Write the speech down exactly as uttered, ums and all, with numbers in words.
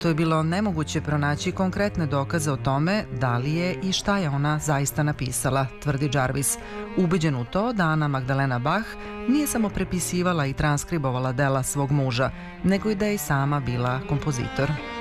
To je bilo nemoguće pronaći konkretne dokaze o tome da li je i šta je ona zaista napisala, tvrdi Jarvis, ubeđen u to da Ana Magdalena Bach nije samo prepisivala i transkribovala dela svog muža, nego i da je i sama bila kompozitor.